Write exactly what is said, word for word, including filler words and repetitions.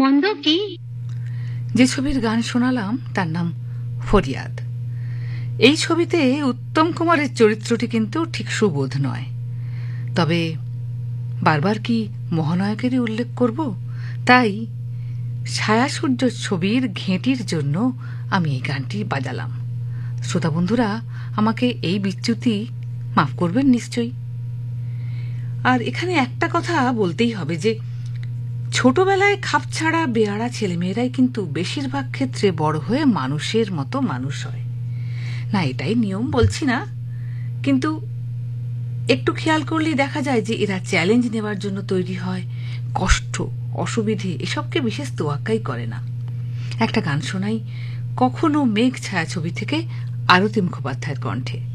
মন্দ কি? যে ছবির গান শোনালাম তার নাম ফরিয়াদ। এই ছবিতে উত্তম কুমারের চরিত্রটি কিন্তু ঠিক সুবোধ নয়। তবে বারবার কি মহানায়কেরই উল্লেখ করব, তাই ছায়াসূর্য ছবির ঘেঁটির জন্য আমি এই গানটি বাজালাম। শ্রোতা বন্ধুরা, আমাকে এই বিচ্যুতি মাফ করবেন নিশ্চয়ই। আর এখানে একটা কথা বলতেই হবে যে ছোটবেলায় খাপছাড়া বেয়াড়া ছেলেমেয়েরাই কিন্তু বেশিরভাগ ক্ষেত্রে বড় হয়ে মানুষের মতো মানুষ হয় না। এটাই নিয়ম বলছি না, কিন্তু একটু খেয়াল করলেই দেখা যায় যে এরা চ্যালেঞ্জ নেওয়ার জন্য তৈরি হয়, কষ্ট অসুবিধে এসবকে বিশেষ তোয়াক্কাই করে না। একটা গান শোনাই, কখনো মেঘ ছায়া ছবি থেকে আরতি মুখোপাধ্যায়ের কণ্ঠে।